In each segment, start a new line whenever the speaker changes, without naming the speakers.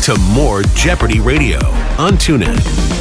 to more Jeopardy Radio on TuneIn.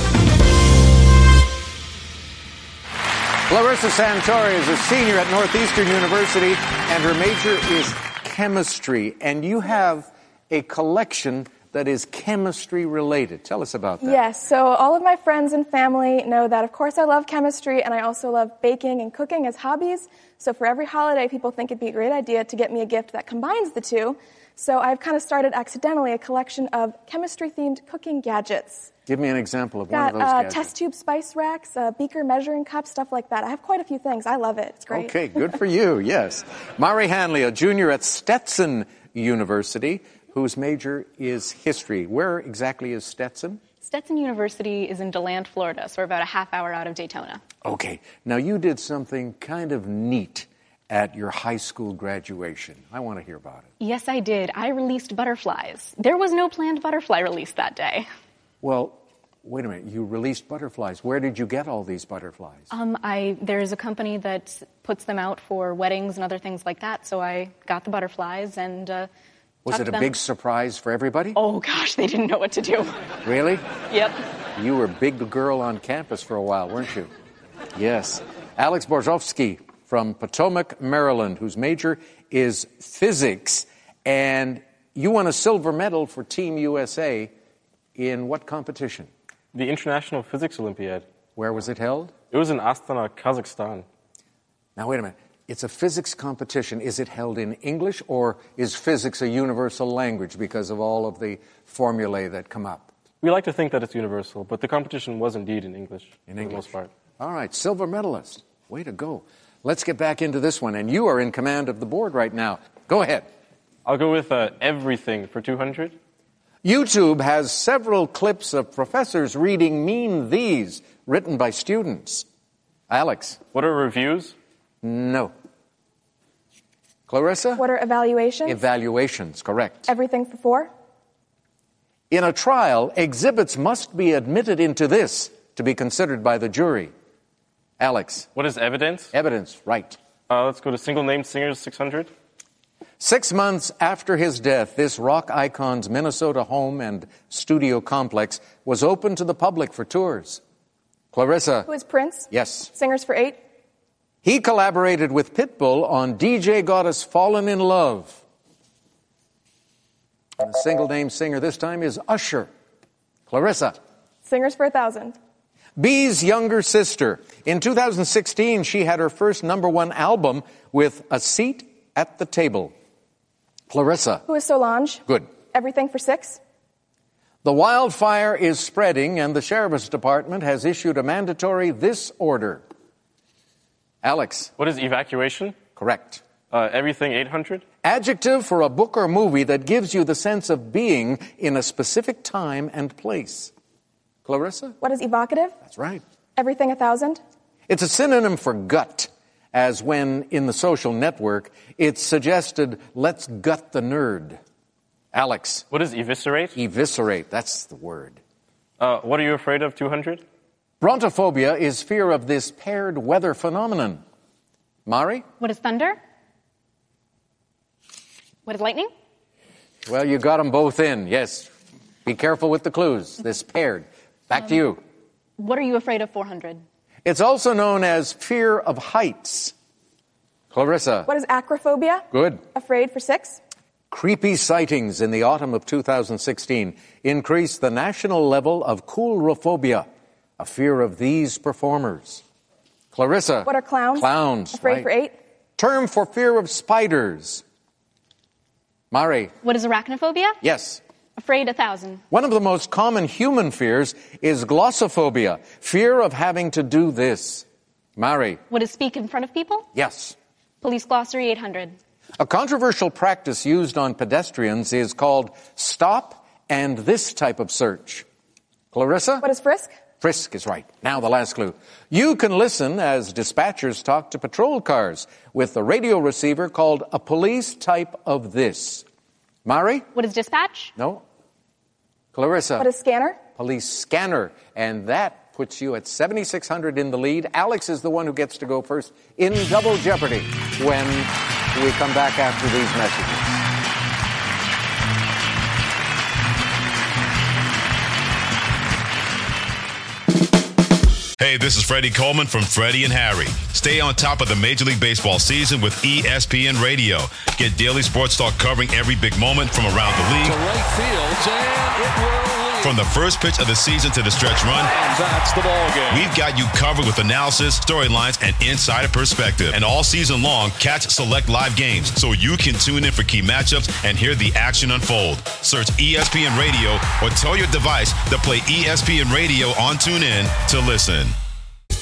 Clarissa Santori is a senior at Northeastern University, and her major is chemistry. And you have a collection that is chemistry related. Tell us about that.
Yes, so all of my friends and family know that, of course, I love chemistry, and I also love baking and cooking as hobbies. So for every holiday, people think it'd be a great idea to get me a gift that combines the two. So I've kind of started accidentally a collection of chemistry-themed cooking gadgets.
Give me an example of one of those
Got
gadgets.
test tube spice racks, beaker measuring cups, stuff like that. I have quite a few things. I love it. It's great.
Okay, good for you, yes. Mari Hanley, a junior at Stetson University, whose major is history. Where exactly is Stetson?
Stetson University is in DeLand, Florida, so we're about a half hour out of Daytona.
Okay, now you did something kind of neat at your high school graduation. I want to hear about it.
Yes, I did. I released butterflies. There was no planned butterfly release that day.
Well, wait a minute. You released butterflies. Where did you get all these butterflies?
There's a company that puts them out for weddings and other things like that, so I got the butterflies and
was it a big surprise for everybody?
Oh, gosh, they didn't know what to do.
Really?
Yep.
You were a big girl on campus for a while, weren't you? Yes. Alex Borzowski from Potomac, Maryland, whose major is physics, and you won a silver medal for Team USA in what competition?
The International Physics Olympiad.
Where was it held?
It was in Astana, Kazakhstan.
Now, wait a minute. It's a physics competition. Is it held in English, or is physics a universal language because of all of the formulae that come up?
We like to think that it's universal, but the competition was indeed in English.
In
for
English.
the most part.
All right, silver medalist. Way to go. Let's get back into this one, and you are in command of the board right now. Go ahead.
I'll go with everything for 200.
YouTube has several clips of professors reading Mean These, written by students. Alex?
What are reviews?
No. Clarissa?
What are evaluations?
Evaluations, correct.
Everything for 4?
In a trial, exhibits must be admitted into this to be considered by the jury. Alex?
What is evidence?
Evidence, right.
Let's go to single name singers, 600.
6 months after his death, this rock icon's Minnesota home and studio complex was open to the public for tours. Clarissa?
Who is Prince?
Yes.
Singers for 8?
He collaborated with Pitbull on DJ Got Us Fallen in Love. And the single name singer this time is Usher. Clarissa?
Singers for 1,000.
B's younger sister. In 2016, she had her first #1 album with A Seat at the Table. Clarissa?
Who is Solange?
Good.
Everything for 6?
The wildfire is spreading, and the Sheriff's Department has issued a mandatory this order. Alex?
What is evacuation?
Correct.
Everything 800.
Adjective for a book or movie that gives you the sense of being in a specific time and place. Clarissa?
What is evocative?
That's right.
Everything 1,000.
It's a synonym for gut, as when in The Social Network, it's suggested, let's gut the nerd. Alex?
What is eviscerate?
Eviscerate, that's the word.
What are you afraid of, 200?
Brontophobia is fear of this paired weather phenomenon. Mari?
What is thunder? What is lightning?
Well, you got them both in, yes. Be careful with the clues, this paired. Back to you.
What are you afraid of, 400?
It's also known as fear of heights. Clarissa?
What is acrophobia?
Good.
Afraid for 6?
Creepy sightings in the autumn of 2016 increased the national level of coulrophobia, a fear of these performers. Clarissa?
What are clowns?
Clowns,
Afraid
right.
for 8?
Term for fear of spiders. Mari?
What is arachnophobia?
Yes.
Afraid 1,000.
One of the most common human fears is glossophobia, fear of having to do this. Mari?
What is speak in front of people?
Yes.
Police glossary 800.
A controversial practice used on pedestrians is called stop and this type of search. Clarissa?
What is frisk?
Frisk is right. Now the last clue. You can listen as dispatchers talk to patrol cars with a radio receiver called a police type of this. Mari?
What is dispatch?
No. Clarissa?
What is scanner?
Police scanner. And that puts you at 7,600 in the lead. Alex is the one who gets to go first in Double Jeopardy when we come back after these messages.
Hey, this is Freddie Coleman from Freddie and Harry. Stay on top of the Major League Baseball season with ESPN Radio. Get daily sports talk covering every big moment from around the league.
To right field, and it will leave.
From the first pitch of the season to the stretch run.
And that's the ball game.
We've got you covered with analysis, storylines, and insider perspective. And all season long, catch select live games so you can tune in for key matchups and hear the action unfold. Search ESPN Radio or tell your device to play ESPN Radio on TuneIn to listen.